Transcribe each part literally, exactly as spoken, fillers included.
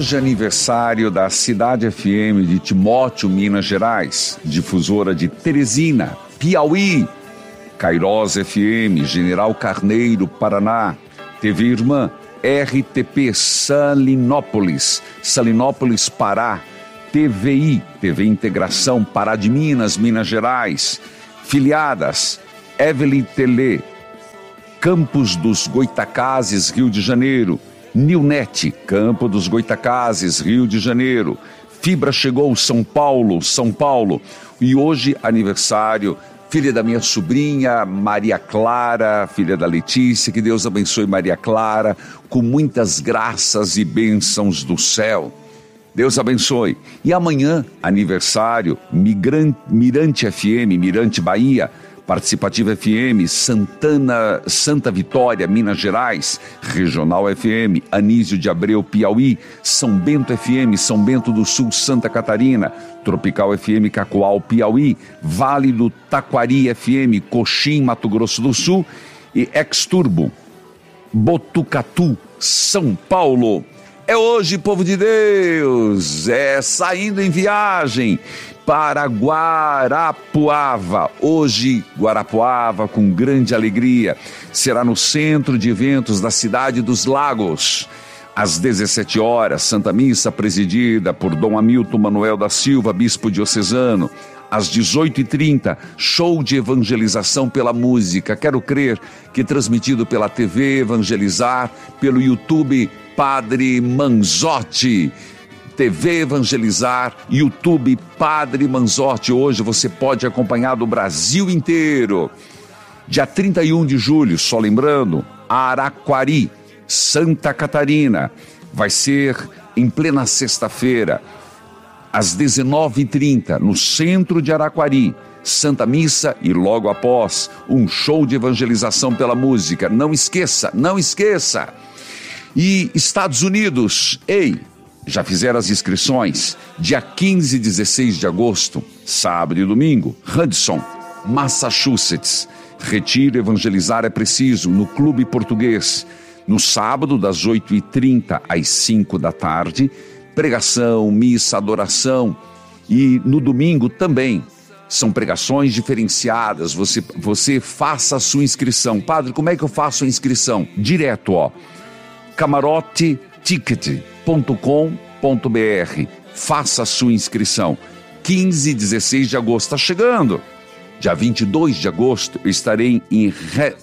Hoje aniversário da Cidade F M de Timóteo, Minas Gerais, difusora de Teresina, Piauí, Cairós F M, General Carneiro, Paraná, T V Irmã, R T P Salinópolis, Salinópolis, Pará, T V I, T V Integração, Pará de Minas, Minas Gerais, filiadas, Evelyn Tele, Campos dos Goitacazes, Rio de Janeiro, Nilnet, Campo dos Goitacazes, Rio de Janeiro, Fibra chegou, São Paulo, São Paulo, e hoje aniversário, filha da minha sobrinha Maria Clara, filha da Letícia, que Deus abençoe Maria Clara, com muitas graças e bênçãos do céu. Deus abençoe. E amanhã, aniversário, Migrante, Mirante F M, Mirante Bahia, Participativa F M, Santana, Santa Vitória, Minas Gerais, Regional F M, Anísio de Abreu, Piauí, São Bento F M, São Bento do Sul, Santa Catarina, Tropical F M, Cacoal, Piauí, Vale do Taquari F M, Coxim, Mato Grosso do Sul e Exturbo, Botucatu, São Paulo. É hoje, povo de Deus, é saindo em viagem para Guarapuava. Hoje, Guarapuava, com grande alegria, será no centro de eventos da cidade dos Lagos. Às dezessete horas, Santa Missa presidida por Dom Hamilton Manuel da Silva, bispo diocesano. Às dezoito e trinta, show de evangelização pela música. Quero crer que transmitido pela T V Evangelizar, pelo YouTube Padre Manzotti. T V Evangelizar, YouTube Padre Manzotti. Hoje você pode acompanhar do Brasil inteiro. Dia trinta e um de julho, só lembrando, Araquari, Santa Catarina. Vai ser em plena sexta-feira, às dezenove e trinta, no centro de Araquari. Santa Missa e logo após, um show de evangelização pela música. Não esqueça, não esqueça. E Estados Unidos, ei, já fizeram as inscrições? Dia quinze e dezesseis de agosto, sábado e domingo, Hudson, Massachusetts. Retiro Evangelizar é Preciso, no Clube Português. No sábado, das oito e trinta às cinco da tarde, pregação, missa, adoração. E no domingo também, são pregações diferenciadas. Você, você faça a sua inscrição. Padre, como é que eu faço a inscrição? Direto, ó. camarote ticket ponto com ponto b r. Faça a sua inscrição. quinze e dezesseis de agosto está chegando. Dia vinte e dois de agosto eu estarei em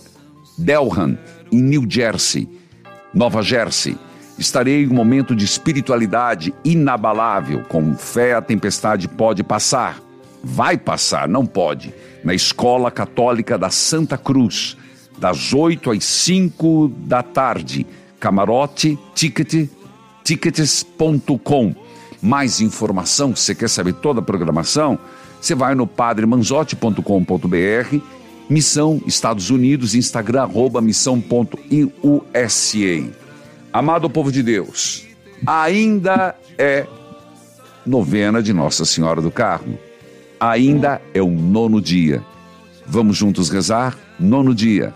Delran, em New Jersey, Nova Jersey. Estarei em um momento de espiritualidade inabalável. Com fé a tempestade pode passar. Vai passar, não pode. Na Escola Católica da Santa Cruz, das oito às cinco da tarde. Camarote ticket tickets ponto com. Mais informação, se você quer saber toda a programação, você vai no padre manzotti ponto com ponto b r, Missão Estados Unidos, Instagram, arroba missão ponto u s a. Amado povo de Deus, ainda é novena de Nossa Senhora do Carmo. Ainda é o nono dia. Vamos juntos rezar? Nono dia.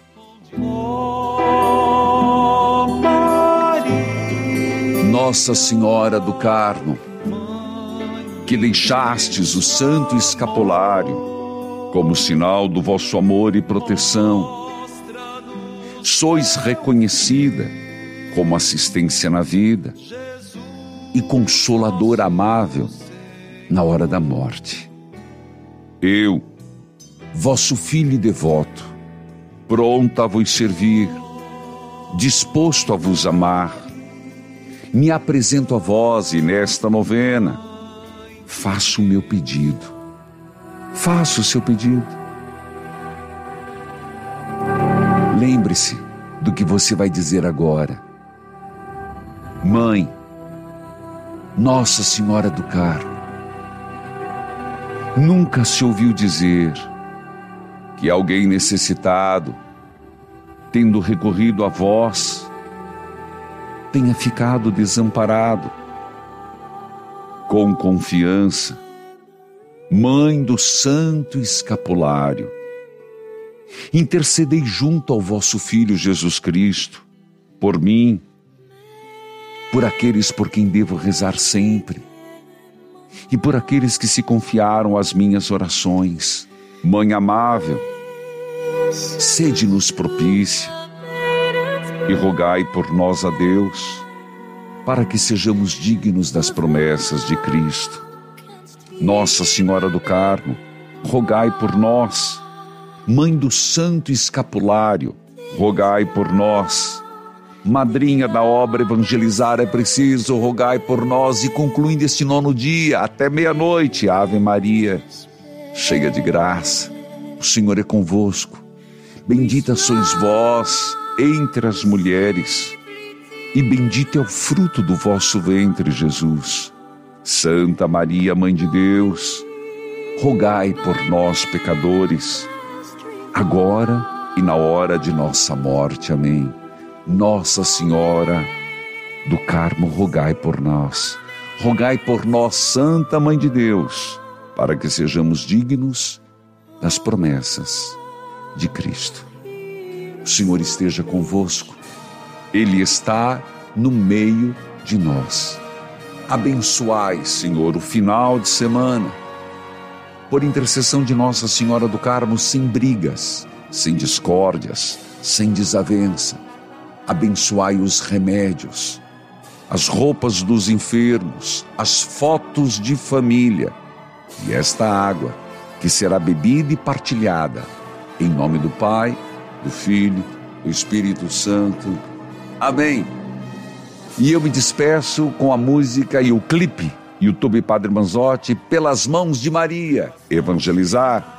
Nossa Senhora do Carmo, que deixastes o santo escapulário como sinal do vosso amor e proteção, sois reconhecida como assistência na vida e consoladora amável na hora da morte. Eu, vosso filho e devoto, pronto a vos servir, disposto a vos amar, me apresento a vós e nesta novena faço o meu pedido. Faço o seu pedido. Lembre-se do que você vai dizer agora. Mãe, Nossa Senhora do Carmo, nunca se ouviu dizer que alguém necessitado, tendo recorrido a vós, tenha ficado desamparado. Com confiança, Mãe do Santo Escapulário, intercedei junto ao vosso Filho Jesus Cristo, por mim, por por aqueles por quem devo rezar sempre, e por aqueles que se confiaram às minhas orações. Mãe amável, sede-nos propícia e rogai por nós a Deus, para que sejamos dignos das promessas de Cristo. Nossa Senhora do Carmo, rogai por nós. Mãe do Santo Escapulário, rogai por nós. Madrinha da obra Evangelizar é Preciso, rogai por nós. E concluindo este nono dia, até meia-noite, Ave Maria, cheia de graça, o Senhor é convosco. Bendita sois vós entre as mulheres, e bendito é o fruto do vosso ventre, Jesus. Santa Maria, Mãe de Deus, rogai por nós, pecadores, agora e na hora de nossa morte. Amém. Nossa Senhora do Carmo, rogai por nós. Rogai por nós, Santa Mãe de Deus, para que sejamos dignos das promessas de Cristo. O Senhor esteja convosco. Ele está no meio de nós. Abençoai, Senhor, o final de semana, por intercessão de Nossa Senhora do Carmo, sem brigas, sem discórdias, sem desavença. Abençoai os remédios, as roupas dos enfermos, as fotos de família e esta água que será bebida e partilhada. Em nome do Pai, do Filho, do Espírito Santo. Amém. E eu me despeço com a música e o clipe YouTube Padre Manzotti, Pelas Mãos de Maria, Evangelizar.